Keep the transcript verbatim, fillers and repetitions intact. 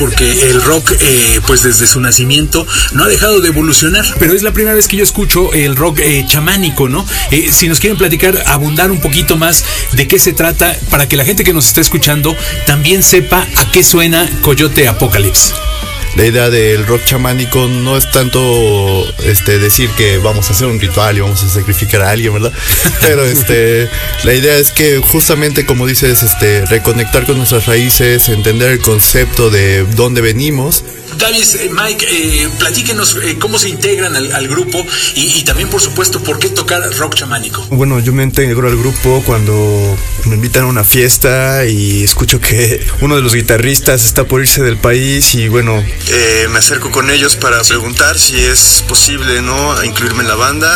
porque el rock, eh, pues desde su nacimiento, no ha dejado de evolucionar. Pero es la primera vez que yo escucho el rock eh, chamánico, ¿no? Eh, si nos quieren platicar, abundar un poquito más de qué se trata, para que la gente que nos está escuchando también sepa a qué suena Coyote Apocalypse. La idea del rock chamánico no es tanto este decir que vamos a hacer un ritual y vamos a sacrificar a alguien, ¿verdad? Pero este la idea es que justamente, como dices, este reconectar con nuestras raíces, entender el concepto de dónde venimos. Davis, eh, Mike, eh, platíquenos eh, cómo se integran al, al grupo y, y también, por supuesto, por qué tocar rock chamánico. Bueno, yo me integro al grupo cuando me invitan a una fiesta y escucho que uno de los guitarristas está por irse del país y bueno, eh, me acerco con ellos para preguntar si es posible, ¿no?, incluirme en la banda.